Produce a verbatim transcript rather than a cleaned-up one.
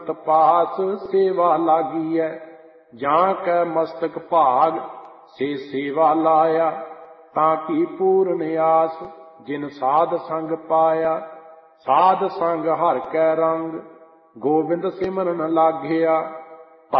पास सेवा लागी है, जां कै मस्तक भाग से सेवा लाया। ताकि पूर्ण आस जिन साध संग पाया, साध संग हर कै रंग गोविंद सिमरन लागिया।